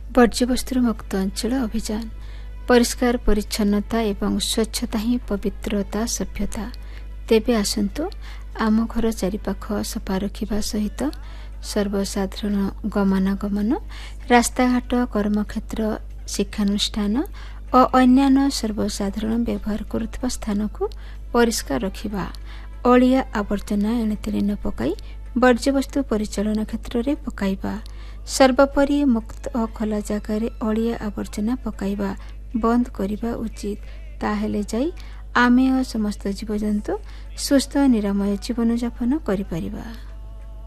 ବର୍ଜ୍ୟବସ୍ତୁ ମୁକ୍ତ ଅଞ୍ଚଳ ଅଭିଯାନ। ପରିଷ୍କାର ପରିଚ୍ଛନ୍ନତା ଏବଂ ସ୍ୱଚ୍ଛତା ହିଁ ପବିତ୍ରତା ସଭ୍ୟତା। ତେବେ ଆସନ୍ତୁ ଆମ ଘର ଚାରିପାଖ ସଫା ରଖିବା ସହିତ ସର୍ବସାଧାରଣ ଗମନାଗମନ, ରାସ୍ତାଘାଟ, କର୍ମକ୍ଷେତ୍ର, ଶିକ୍ଷାନୁଷ୍ଠାନ ଓ ଅନ୍ୟାନ୍ୟ ସର୍ବସାଧାରଣ ବ୍ୟବହାର କରୁଥିବା ସ୍ଥାନକୁ ପରିଷ୍କାର ରଖିବା। ଅଳିଆ ଆବର୍ଜନା ଏଣେତେଣେ ନ ପକାଇ ବର୍ଜ୍ୟବସ୍ତୁ ପରିଚାଳନା କ୍ଷେତ୍ରରେ ପକାଇବା। ସର୍ବୋପରି ମୁକ୍ତ ଓ ଖୋଲା ଜାଗାରେ ଅଳିଆ ଆବର୍ଜନା ପକାଇବା ବନ୍ଦ କରିବା ଉଚିତ। ତାହେଲେ ଯାଇ ଆମେ ଓ ସମସ୍ତ ଜୀବଜନ୍ତୁ ସୁସ୍ଥ ନିରାମୟ ଜୀବନଯାପନ କରିପାରିବା।